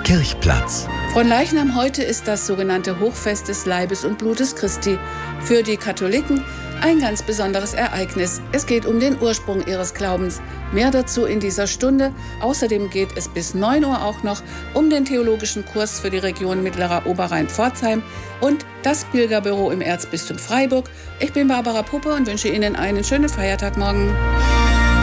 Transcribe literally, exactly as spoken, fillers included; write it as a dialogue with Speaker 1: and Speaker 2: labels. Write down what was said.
Speaker 1: Kirchplatz.
Speaker 2: Fronleichnam heute ist das sogenannte Hochfest des Leibes und Blutes Christi. Für die Katholiken ein ganz besonderes Ereignis. Es geht um den Ursprung ihres Glaubens. Mehr dazu in dieser Stunde. Außerdem geht es bis neun Uhr auch noch um den theologischen Kurs für die Region Mittlerer Oberrhein-Pforzheim und das Pilgerbüro im Erzbistum Freiburg. Ich bin Barbara Puppe und wünsche Ihnen einen schönen Feiertag morgen.